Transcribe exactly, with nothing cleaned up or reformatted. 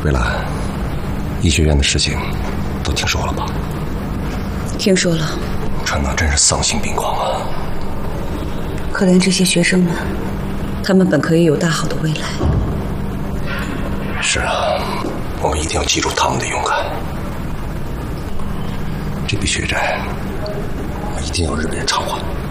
蔚蓝，医学院的事情都听说了吧？ 听说了。 川哥真是丧心病狂啊！ 可怜这些学生们，他们本可以有大好的未来。 是啊，我们一定要记住他们的勇敢。这笔血债，我一定要日本人偿还。